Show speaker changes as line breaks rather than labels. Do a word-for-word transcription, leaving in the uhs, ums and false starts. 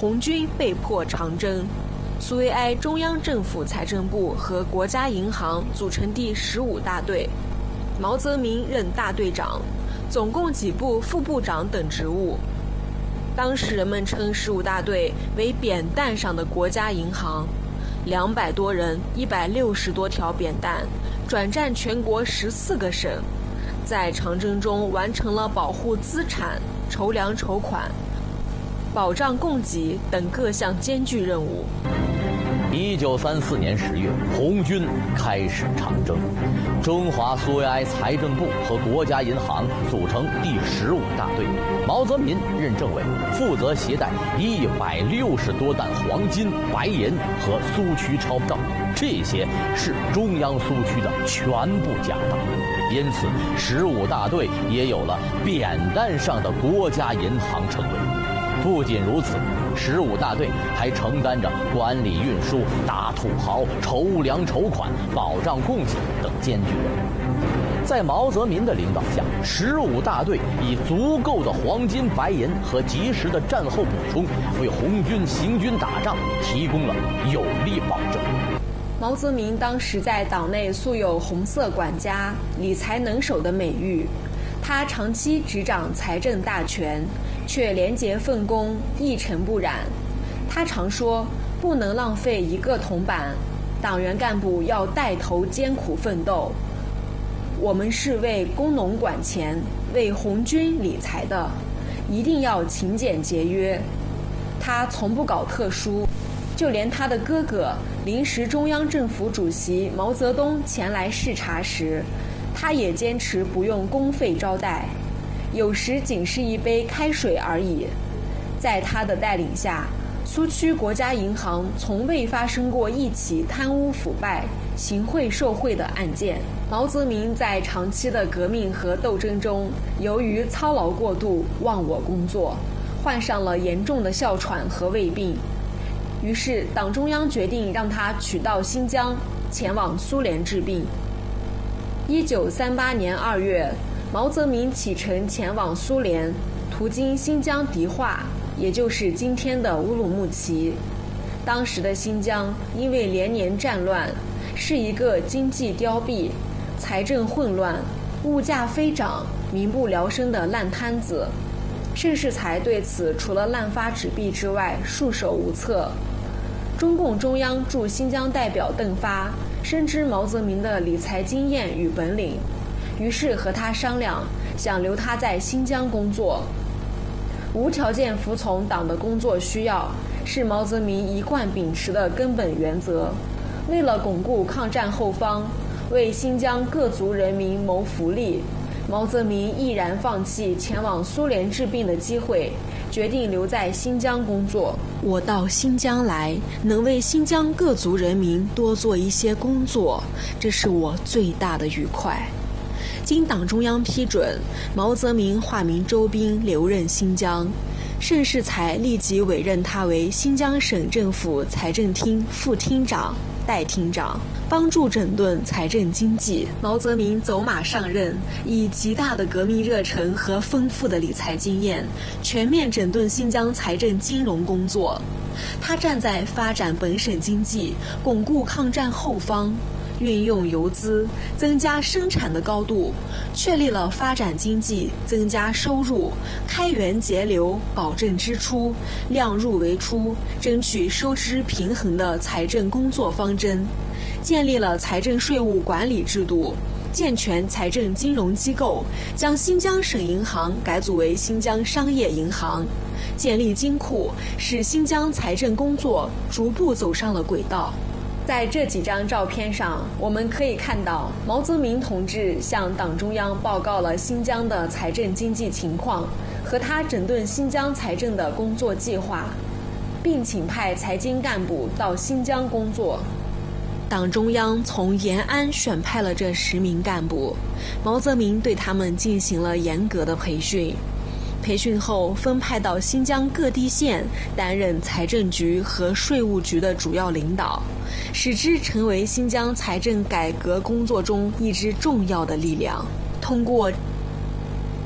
红军被迫长征。苏维埃中央政府财政部和国家银行组成第十五大队，毛泽民任大队长，总共几部副部长等职务。当时人们称十五大队为扁担上的国家银行，两百多人，一百六十多条扁担，转战全国十四个省，在长征中完成了保护资产、筹粮筹款、保障供给等各项艰巨任务。
一九三四年十月，红军开始长征，中华苏维埃财政部和国家银行组成第十五大队，毛泽民任政委，负责携带一百六十多担黄金、白银和苏区钞票，这些是中央苏区的全部家当，因此十五大队也有了扁担上的国家银行称谓。不仅如此，十五大队还承担着管理运输、打土豪、筹粮筹款、保障供给等艰巨任务。在毛泽民的领导下，十五大队以足够的黄金、白银和及时的战后补充，为红军行军打仗提供了有力保证。
毛泽民当时在党内素有红色管家、理财能手的美誉，他长期执掌财政大权，却廉洁奉公，一尘不染。他常说，不能浪费一个铜板，党员干部要带头艰苦奋斗。我们是为工农管钱、为红军理财的，一定要勤俭节约。他从不搞特殊，就连他的哥哥临时中央政府主席毛泽东前来视察时，他也坚持不用公费招待，有时仅是一杯开水而已。在他的带领下，苏区国家银行从未发生过一起贪污腐败、行贿受贿的案件。毛泽民在长期的革命和斗争中，由于操劳过度、忘我工作，患上了严重的哮喘和胃病。于是党中央决定让他取道新疆，前往苏联治病。一九三八年二月，毛泽民启程前往苏联，途经新疆迪化，也就是今天的乌鲁木齐。当时的新疆因为连年战乱，是一个经济凋敝、财政混乱、物价飞涨、民不聊生的烂摊子。盛世才对此除了滥发纸币之外束手无策。中共中央驻新疆代表邓发深知毛泽民的理财经验与本领，于是和他商量，想留他在新疆工作。无条件服从党的工作需要，是毛泽民一贯秉持的根本原则。为了巩固抗战后方，为新疆各族人民谋福利，毛泽民毅然放弃前往苏联治病的机会，决定留在新疆工作。我到新疆来，能为新疆各族人民多做一些工作，这是我最大的愉快。经党中央批准，毛泽民化名周斌留任新疆。盛世才立即委任他为新疆省政府财政厅副厅长、代厅长，帮助整顿财政经济。毛泽民走马上任，以极大的革命热忱和丰富的理财经验，全面整顿新疆财政金融工作。他站在发展本省经济、巩固抗战后方、运用游资、增加生产的高度，确立了发展经济、增加收入、开源节流、保证支出、量入为出、争取收支平衡的财政工作方针，建立了财政税务管理制度，健全财政金融机构，将新疆省银行改组为新疆商业银行，建立金库，使新疆财政工作逐步走上了轨道。在这几张照片上，我们可以看到毛泽民同志向党中央报告了新疆的财政经济情况和他整顿新疆财政的工作计划，并请派财经干部到新疆工作。党中央从延安选派了这十名干部，毛泽民对他们进行了严格的培训。培训后分派到新疆各地县担任财政局和税务局的主要领导，使之成为新疆财政改革工作中一支重要的力量。通过